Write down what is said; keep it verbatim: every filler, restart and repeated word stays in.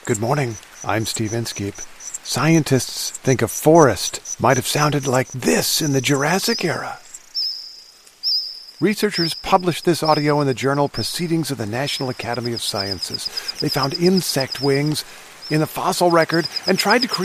Good morning. I'm Steve Inskeep. Scientists think a forest might have sounded like this in the Jurassic era. Researchers published this audio in the journal Proceedings of the National Academy of Sciences. They found insect wings in the fossil record and tried to create